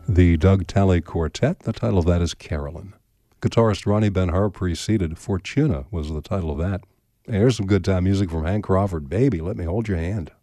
The Doug Talley Quartet, the title of that is Carolyn. Guitarist Ronnie Ben-Hur preceded. Fortuna was the title of that. Here's some good time music from Hank Crawford. Baby, let me hold your hand.